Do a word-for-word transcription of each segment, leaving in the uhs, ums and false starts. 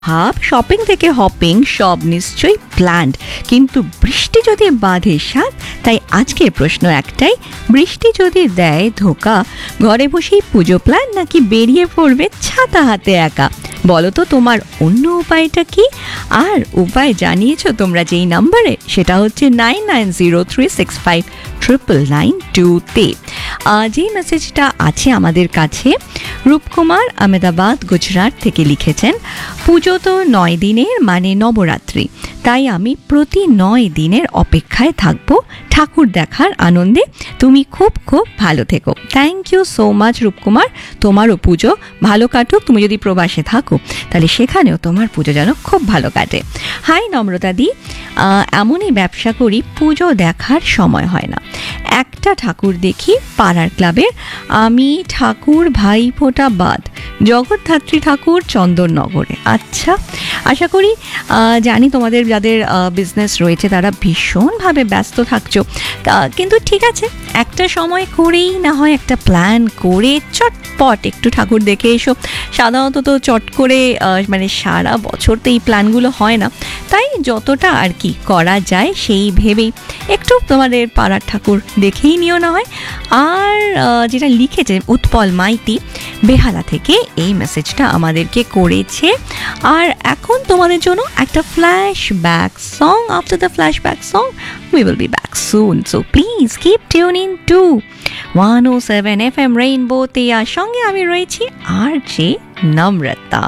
Hub shopping থেকে hopping সব নিশ্চয়ই প্ল্যান্ড, কিন্তু বৃষ্টি যদি বাঁধে সাথ। তাই আজকের প্রশ্ন একটাই, বৃষ্টি যদি দেয় ধোকা, ঘরে বসেই পুজো প্ল্যান নাকি বেরিয়ে পড়বে ছাতা হাতে একা? বলো তো তোমার অন্য উপায়টা কি? আর উপায় জানিয়েছো তোমরা যেই নাম্বারে, সেটা হচ্ছে nine nine zero three six five triple nine টুতে। যেই মেসেজটা আছে আমাদের কাছে, রূপকুমার আহমেদাবাদ গুজরাট থেকে লিখেছেন, পুজো তো নয় দিনের মানে নবরাত্রি, তাই আমি প্রতি নয় দিনের অপেক্ষায় থাকবো ঠাকুর দেখার আনন্দে। তুমি খুব খুব ভালো থেকো। Thank you so much Roopkumar, তোমারও পুজো ভালো কাটুক। তুমি যদি প্রবাসে থাকো তাহলে সেখানেও তোমার পুজো যেন খুব ভালো কাটে। হাই নম্রতা দি, এমনই ব্যবসা করি, পুজো দেখার সময় হয় না। একটা ঠাকুর দেখি পাড়ার ক্লাবের, আমি ঠাকুর ভাইফোঁটা বাদ জগদ্ধাত্রী ঠাকুর চন্দননগরে। আচ্ছা, আশা করি জানি তোমাদের যাদের বিজনেস রয়েছে তারা ভীষণভাবে ব্যস্ত থাকছো, কিন্তু ঠিক আছে, একটা সময় করেই না হয় একটা প্ল্যান করে চটপট একটু ঠাকুর দেখে এসো। সাধারণত তো চট করে মানে সারা বছর তো এই প্ল্যানগুলো হয় না, তাই যতটা আর কি করা যায় সেই ভেবেই একটু তোমাদের পাড়ার ঠাকুর দেখেই নিও না হয়। আর যেটা লিখেছে উৎপল মাইতি বেহালা থেকে, এই মেসেজটা আমাদেরকে করেছে। আর এখন তোমাদের জন্য একটা flashback song. After the flashback song we will be back soon, so please keep tuning to one oh seven F M Rainbow তে। আর সঙ্গে আমি রয়েছি আর জে নম্রতা।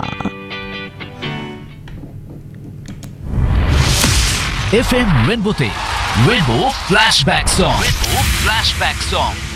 F M Rainbow তে Rainbow Flashback Song, Rainbow Flashback Song।